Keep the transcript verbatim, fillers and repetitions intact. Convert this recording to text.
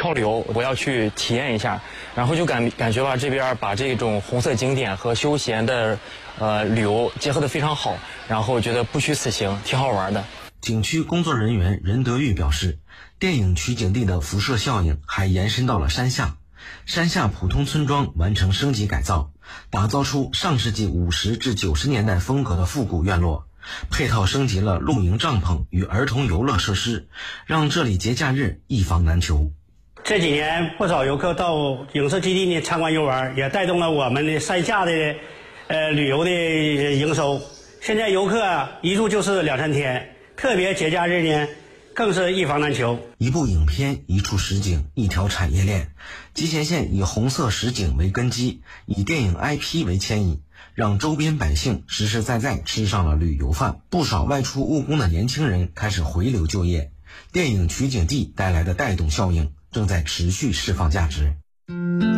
漂流，我要去体验一下，然后就感感觉吧，这边把这种红色景点和休闲的呃旅游结合得非常好，然后觉得不虚此行，挺好玩的。 景区工作人员任德玉表示，电影取景地的辐射效应还延伸到了山下，山下普通村庄完成升级改造，打造出上世纪五十至九十年代风格的复古院落，配套升级了露营帐篷与儿童游乐设施，让这里节假日一房难求。 这几年不少游客到影视基地呢参观游玩，也带动了我们的山下的呃旅游的营收。现在游客一住就是两三天，特别节假日呢更是一房难求。 一部影片，一处实景，一条产业链。集贤县以红色实景为根基，以电影 I P 为牵引，让周边百姓实实在在吃上了旅游饭。不少外出务工的年轻人开始回流就业，电影取景地带来的带动效应正在持续释放价值。